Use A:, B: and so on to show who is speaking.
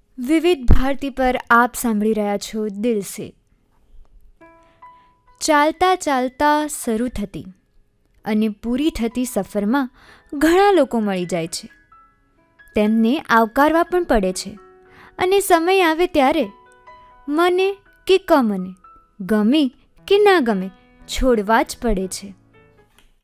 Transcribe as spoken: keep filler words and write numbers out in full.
A: વિવિધ ભારતી પર આપ સાંભળી રહ્યા છો દિલ સે. ચાલતા ચાલતા શરૂ થતી અને પૂરી થતી સફરમાં ઘણા લોકો મળી જાય છે. તેમને આવકારવા પણ પડે છે અને સમય આવે ત્યારે મને કે કમને, ગમે કે ના ગમે, છોડવા જ પડે છે.